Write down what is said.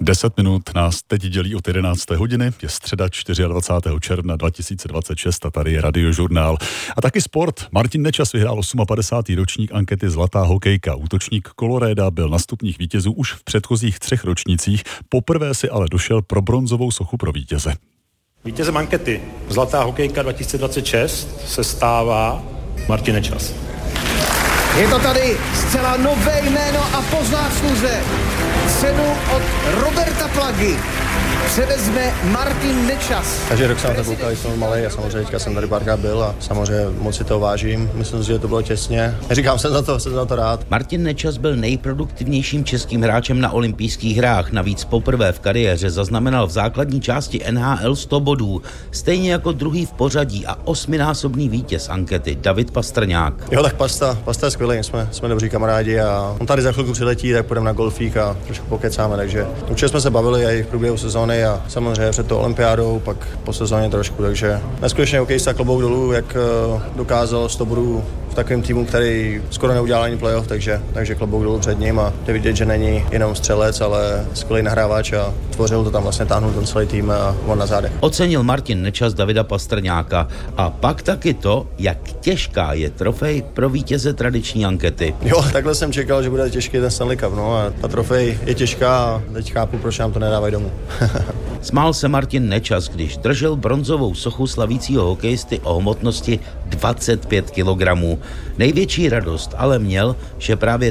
10 minut nás teď dělí od 11. hodiny, je středa 24. června 2026 a tady je Radiožurnál. A taky sport. Martin Nečas vyhrál 58. ročník ankety Zlatá hokejka. Útočník Colorada byl na stupních vítězů už v předchozích 3 ročnících, poprvé si ale došel pro bronzovou sochu pro vítěze. Vítězem ankety Zlatá hokejka 2026 se stává Martin Nečas. Je to tady zcela nové jméno a po zásluze. Cenu od Roberta Plagy převezme Martin Nečas. Takže rok jsem na to koukal, jsem malej a samozřejmě teďka jsem tady párkrát byl a samozřejmě moc si to vážím. Myslím si, že to bylo těsně. Říkám, jsem za to rád. Martin Nečas byl nejproduktivnějším českým hráčem na olympijských hrách. Navíc poprvé v kariéře zaznamenal v základní části NHL 100 bodů. Stejně jako druhý v pořadí a 8násobný vítěz ankety David Pastrňák. Jo, tak Pasta je skvělý, jsme dobří kamarádi a on tady za chvilku přiletí, tak půjdeme na golfík a trošku pokecáme, takže určitě jsme se bavili i v průběhu sezóny a samozřejmě před tou olympiádou, pak po sezóně trošku, takže neskutečně hokejista, klobouk dolů, jak dokázal 100 bodů v takovém týmu, který skoro neudělal ani playoff, takže klobouk dolů před ním a je vidět, že není jenom střelec, ale skvělý nahrávač a tvořil to tam, vlastně táhnul ten celý tým a on na zádech. Ocenil Martin Nečas Davida Pastrňáka a pak taky to, jak těžká je trofej pro vítěze tradiční ankety. Jo, takhle jsem čekal, že bude těžký ten Stanley Cup, no a ta trofej je těžká a teď chápu, proč nám to nedávají domů. Smál se Martin Nečas, když držel bronzovou sochu slavícího hokejisty o hmotnosti 25 kg. Největší radost ale měl, že právě